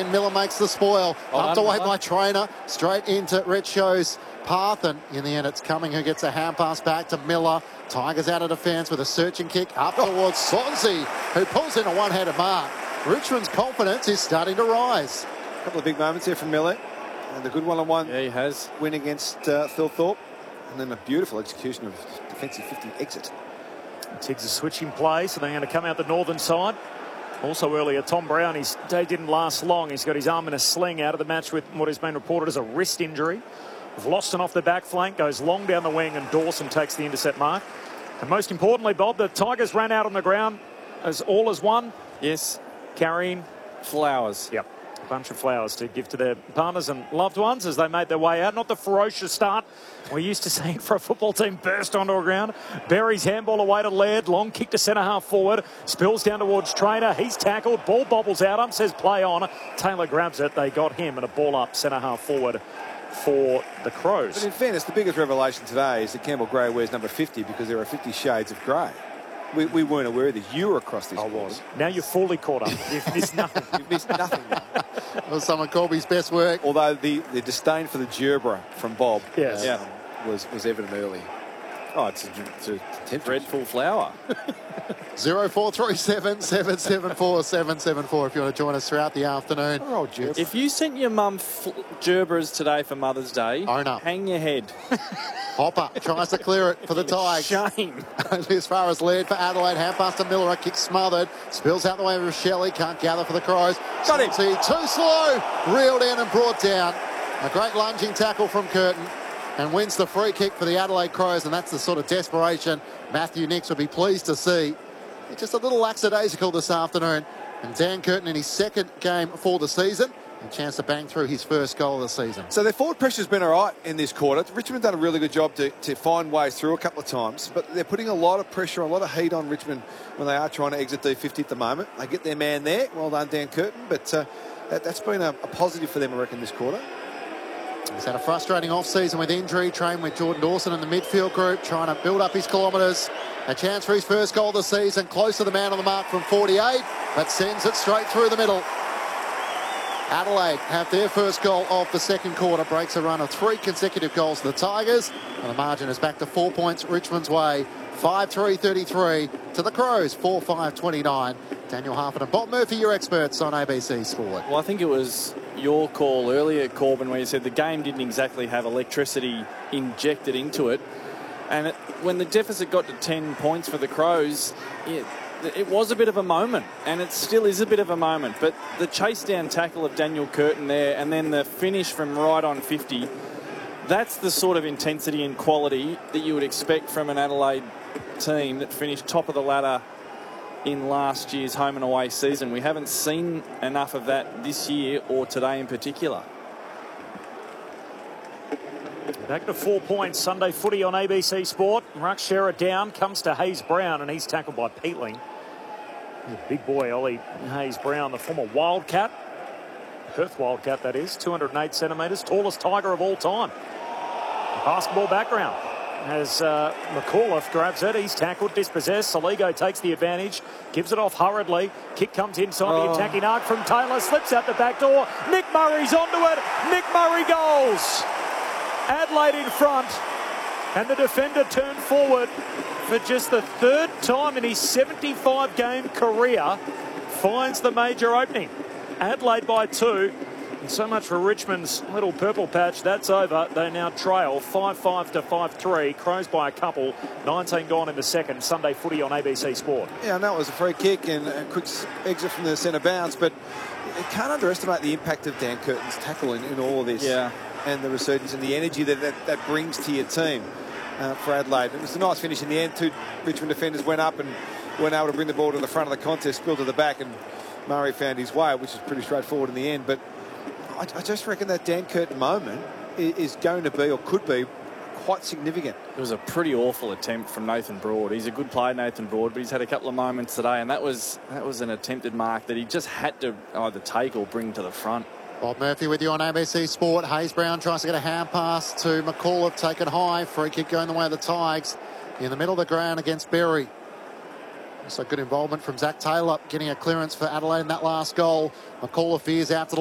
again. Miller makes the spoil. Pumped away by Trainer. Straight into Richo's path. And in the end, it's Cumming who gets a hand pass back to Miller. Tigers out of defence with a searching kick up towards Swansea, who pulls in a one-handed mark. Richmond's confidence is starting to rise. A couple of big moments here from Miller. And a good one-on-one he has. Win against Thilthorpe. And then a beautiful execution of defensive 50 exit. Tiggs is switching play, so they're going to come out the northern side. Also earlier, Tom Brown, his day didn't last long. He's got his arm in a sling out of the match with what has been reported as a wrist injury. Vlauston off the back flank, goes long down the wing, and Dawson takes the intercept mark. And most importantly, Bob, the Tigers ran out on the ground as all as one. Yes. Carrying flowers. Yep. A bunch of flowers to give to their partners and loved ones as they made their way out. Not the ferocious start we're used to seeing for a football team burst onto a ground. Berry's handball away to Laird. Long kick to centre half forward. Spills down towards Trainer. He's tackled. Ball bobbles out. Says play on. Taylor grabs it. They got him, and a ball up centre half forward for the Crows. But in fairness, the biggest revelation today is that Campbell Gray wears number 50 because there are 50 shades of grey. We weren't aware of this. You were across this. I was. Now you're fully caught up. You've missed nothing. You've missed nothing. Well, some of Corby's best work. Although the disdain for the Gerbera from Bob was evident early. Oh, it's a dreadful flower. 0437 774 774 if you want to join us throughout the afternoon. Oh, Gerbera. If you sent your mum Gerberas today for Mother's Day, hang your head. Hopper tries to clear it for the Tigers. Shame. As far as Laird for Adelaide. Hand pass to Miller. A kick smothered. Spills out the way of Shelley. Can't gather for the Crows. Got him. See, too slow. Reeled in and brought down. A great lunging tackle from Curtin. And wins the free kick for the Adelaide Crows. And that's the sort of desperation Matthew Nicks would be pleased to see. Just a little lackadaisical this afternoon. And Dan Curtin in his second game for the season. A chance to bang through his first goal of the season. So their forward pressure's been all right in this quarter. Richmond done a really good job to find ways through a couple of times, but they're putting a lot of pressure, a lot of heat on Richmond when they are trying to exit D50 at the moment. They get their man there. Well done, Dan Curtin, but that's been a positive for them, I reckon, this quarter. He's had a frustrating off-season with injury, trained with Jordan Dawson in the midfield group, trying to build up his kilometres. A chance for his first goal of the season, close to the man on the mark from 48, but sends it straight through the middle. Adelaide have their first goal of the second quarter, breaks a run of 3 consecutive goals to the Tigers, and the margin is back to 4 points Richmond's way. 5-3-33 to the Crows, 4-5-29. Daniel Harford and Bob Murphy, your experts on ABC Sport. Well, I think it was your call earlier, Corbin, where you said the game didn't exactly have electricity injected into it. And when the deficit got to 10 points for the Crows, it was a bit of a moment, and it still is a bit of a moment. But the chase down tackle of Daniel Curtin there, and then the finish from right on 50, that's the sort of intensity and quality that you would expect from an Adelaide team that finished top of the ladder in last year's home and away season. We haven't seen enough of that this year or today in particular. Back to 4 points. Sunday footy on ABC Sport. Ruxera down, comes to Hayes Brown, and he's tackled by Peatling. Big boy Ollie Hayes Brown, the former Wildcat. Perth Wildcat, that is. 208 centimetres. Tallest Tiger of all time. Basketball background. As McAuliffe grabs it, he's tackled, dispossessed. Soligo takes the advantage, gives it off hurriedly. Kick comes inside the attacking arc from Taylor, slips out the back door. Nick Murray's onto it. Nick Murray goals. Adelaide in front, and the defender turned forward for just the 3rd time in his 75-game career. Finds the major opening. Adelaide by 2. And so much for Richmond's little purple patch. That's over. They now trail 5-5 to 5-3. Crows by a couple. 19 gone in the second. Sunday footy on ABC Sport. Yeah, I know it was a free kick and a quick exit from the centre bounce, but you can't underestimate the impact of Dan Curtin's tackle in all of this. Yeah. And the resurgence and the energy that brings to your team for Adelaide. It was a nice finish in the end. 2 Richmond defenders went up and weren't able to bring the ball to the front of the contest, spilled to the back, and Murray found his way, which is pretty straightforward in the end. But I just reckon that Dan Curtin moment is going to be, or could be, quite significant. It was a pretty awful attempt from Nathan Broad. He's a good player, Nathan Broad, but he's had a couple of moments today, and that was an attempted mark that he just had to either take or bring to the front. Bob Murphy with you on ABC Sport. Hayes Brown tries to get a hand pass to McAuliffe, taken high. Free kick going the way of the Tigers in the middle of the ground against Berry. Also good involvement from Zach Taylor, getting a clearance for Adelaide in that last goal. McAuliffe veers out to the